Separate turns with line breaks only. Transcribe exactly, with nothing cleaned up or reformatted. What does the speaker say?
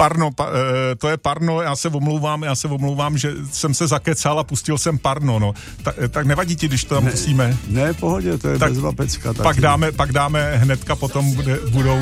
Parno, pa, to je Parno, já se omlouvám, já se omlouvám, že jsem se zakecal a pustil jsem Parno, no. Ta, tak nevadí ti, když to tam
ne,
musíme?
Ne, pohodě, to je tak bezva pecka.
Pak dáme, pak dáme hnedka, potom bude, budou